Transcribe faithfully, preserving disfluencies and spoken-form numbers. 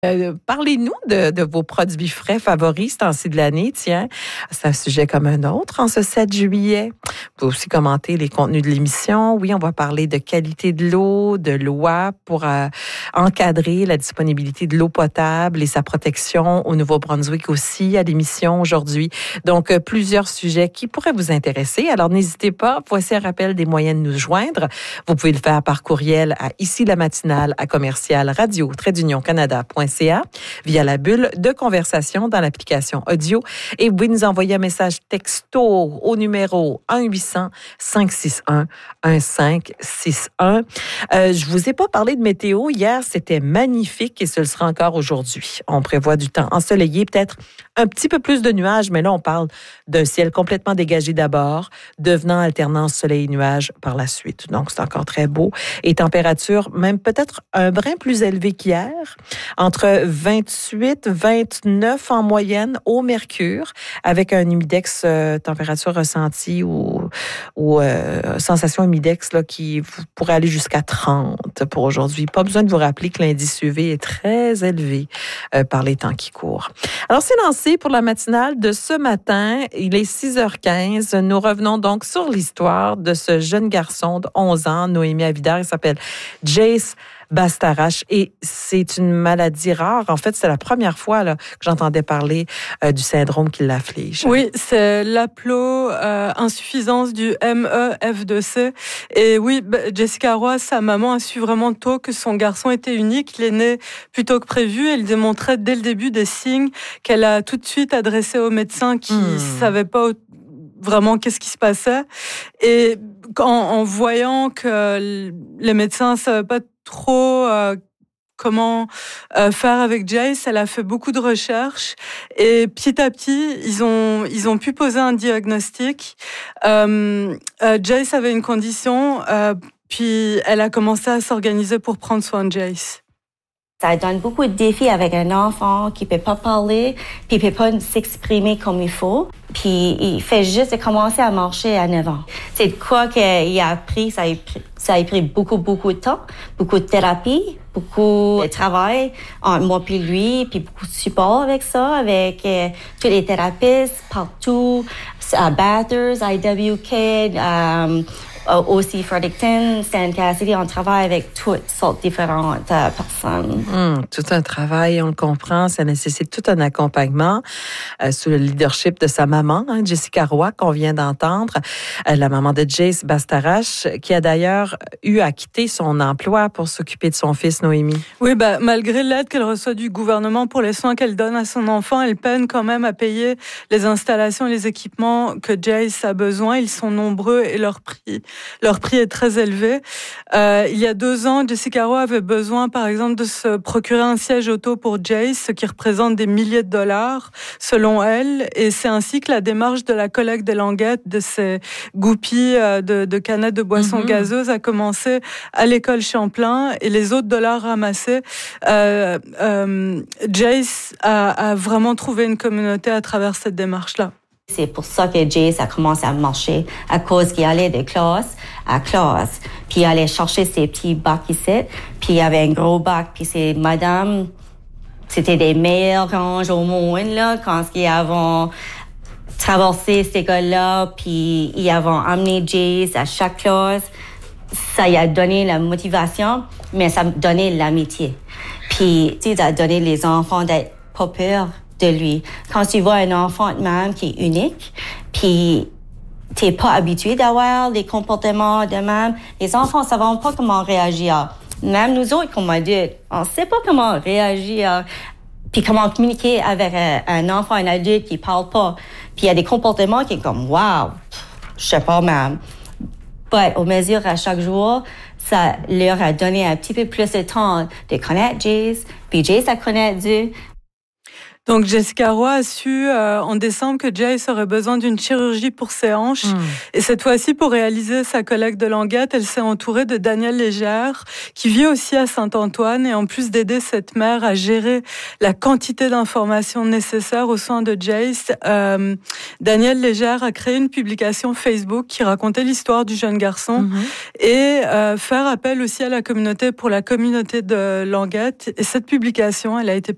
Euh, parlez-nous de, de vos produits frais favoris ce temps-ci de l'année. Tiens, c'est un sujet comme un autre en ce sept juillet. Vous pouvez aussi commenter les contenus de l'émission. Oui, on va parler de qualité de l'eau, de lois pour euh, encadrer la disponibilité de l'eau potable et sa protection au Nouveau-Brunswick aussi à l'émission aujourd'hui. Donc, euh, plusieurs sujets qui pourraient vous intéresser. Alors, n'hésitez pas. Voici un rappel des moyens de nous joindre. Vous pouvez le faire par courriel à ici la matinale à commercial radio trait d'union canada point c a via la bulle de conversation dans l'application audio et vous pouvez nous envoyer un message texto au numéro un huit cents cinq six un un cinq six un. Euh, je vous ai pas parlé de météo. Hier, c'était magnifique et ce le sera encore aujourd'hui. On prévoit du temps ensoleillé, peut-être un petit peu plus de nuages, mais là, on parle d'un ciel complètement dégagé d'abord, devenant alternance soleil-nuages par la suite. Donc, c'est encore très beau. Et température, même peut-être un brin plus élevée qu'hier, entre vingt-huit, vingt-neuf en moyenne au mercure, avec un humidex euh, température ressentie ou, ou euh, sensation humidex là, qui pourrait aller jusqu'à trente pour aujourd'hui. Pas besoin de vous rappeler que l'indice U V est très élevé euh, par les temps qui courent. Alors, c'est lancé pour la matinale de ce matin. Il est six heures quinze. Nous revenons donc sur l'histoire de ce jeune garçon de onze ans, Noémie Avidar. Il s'appelle Jace Bastarache et c'est une maladie rare. En fait, c'est la première fois là, que j'entendais parler euh, du syndrome qui l'afflige. Oui, c'est l'aplo-insuffisance euh, du M E F deux C. Et oui, Jessica Roy, sa maman, a su vraiment tôt que son garçon était unique. Il est né plus tôt que prévu. Elle démontrait dès le début des signes qu'elle a tout de suite adressé aux médecins qui ne hmm. savaient pas vraiment qu'est-ce qui se passait. Et en, en voyant que les médecins ne savaient pas trop euh, comment euh, faire avec Jace, elle a fait beaucoup de recherches et petit à petit, ils ont, ils ont pu poser un diagnostic. Euh, euh, Jace avait une condition, euh, puis elle a commencé à s'organiser pour prendre soin de Jace. Ça donne beaucoup de défis avec un enfant qui peut pas parler, puis peut pas s'exprimer comme il faut. Puis il fait juste de commencer à marcher à neuf ans. C'est de quoi qu'il a appris, ça a pris, ça a pris beaucoup, beaucoup de temps, beaucoup de thérapie, beaucoup de travail entre moi puis lui, puis beaucoup de support avec ça, avec euh, tous les thérapeutes partout, à Bathurst, I W K, um, aussi Fredericton, Stan Cassidy, on travaille avec toutes sortes de différentes euh, personnes. Mmh, tout un travail, on le comprend, ça nécessite tout un accompagnement euh, sous le leadership de sa maman, hein, Jessica Roy, qu'on vient d'entendre, euh, la maman de Jace Bastarache, qui a d'ailleurs eu à quitter son emploi pour s'occuper de son fils, Noémie. Oui, bah, malgré l'aide qu'elle reçoit du gouvernement pour les soins qu'elle donne à son enfant, elle peine quand même à payer les installations et les équipements que Jace a besoin. Ils sont nombreux et leur prix Leur prix est très élevé. Euh, il y a deux ans, Jessica Roy avait besoin, par exemple, de se procurer un siège auto pour Jace, ce qui représente des milliers de dollars, selon elle. Et c'est ainsi que la démarche de la collecte des languettes, de ces goupilles de, de canettes de boissons mm-hmm. gazeuses, a commencé à l'école Champlain. Et les autres dollars ramassés, euh, euh, Jace a, a vraiment trouvé une communauté à travers cette démarche-là. C'est pour ça que Jace a commencé à marcher, à cause qu'il allait de classe à classe. Puis il allait chercher ses petits bacs ici, puis il y avait un gros bac, puis c'est madame, c'était des meilleurs ranges au monde, là, quand ils avaient traversé cette école-là, puis ils avaient amené Jace à chaque classe. Ça lui a donné la motivation, mais ça me donnait l'amitié. Puis, tu sais, ça a donné les enfants d'être pas peur de lui. Quand tu vois un enfant de même qui est unique, puis t'es pas habitué d'avoir des comportements de même, les enfants ne savent pas comment réagir. Même nous autres, comme adultes, on ne sait pas comment réagir, puis comment communiquer avec un, un enfant, un adulte qui parle pas. Puis il y a des comportements qui sont comme, wow, je sais pas même. Ouais, au mesure à chaque jour, ça leur a donné un petit peu plus de temps de connaître Jace, puis Jace a connaître Dieu. Donc, Jessica Roy a su euh, en décembre que Jace aurait besoin d'une chirurgie pour ses hanches. Mmh. Et cette fois-ci, pour réaliser sa collecte de languettes, elle s'est entourée de Daniel Légère, qui vit aussi à Saint-Antoine. Et en plus d'aider cette mère à gérer la quantité d'informations nécessaires aux soins de Jace, euh, Daniel Légère a créé une publication Facebook qui racontait l'histoire du jeune garçon mmh. et euh, faire appel aussi à la communauté pour la communauté de languettes. Et cette publication, elle a été